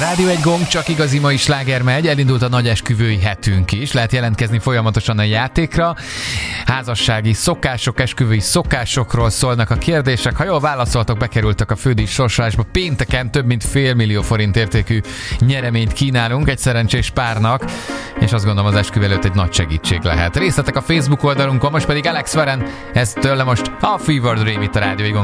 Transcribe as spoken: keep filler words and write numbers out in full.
Rádió egy gong, csak igazi mai sláger megy, elindult a nagy esküvői hetünk is, lehet jelentkezni folyamatosan a játékra. Házassági szokások, esküvői szokásokról szólnak a kérdések, ha jól válaszoltok, bekerültek a fődíj sorsolásba. Pénteken több mint fél millió forint értékű nyereményt kínálunk egy szerencsés párnak, és azt gondolom az esküvő előtt egy nagy segítség lehet. Részletek a Facebook oldalunkon, most pedig Alex Warren, ez tőle most a Fever Dream itt a Rádió egy gong.